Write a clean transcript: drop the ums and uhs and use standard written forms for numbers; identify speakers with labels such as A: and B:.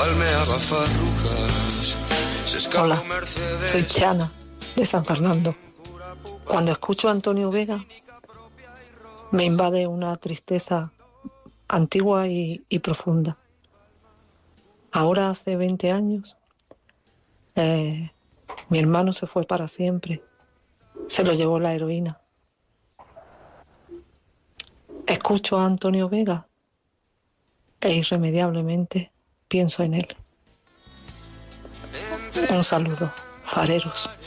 A: palmeaba farrucas.
B: Hola, soy Chana, de San Fernando. Cuando escucho a Antonio Vega, me invade una tristeza antigua y profunda. Ahora hace 20 años, mi hermano se fue para siempre. Se lo llevó la heroína. Escucho a Antonio Vega e irremediablemente pienso en él. Un saludo, fareros.